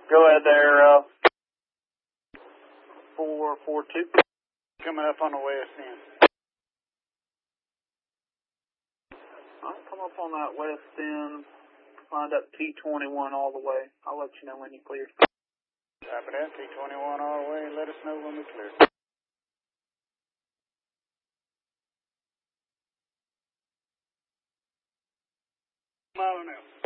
Go ahead there, 442. Coming up on the west end. I'll come up on that west end, find up T21 all the way. I'll let you know when you clear. Copy that, T21 all the way. Let us know when we clear. Mile an hour.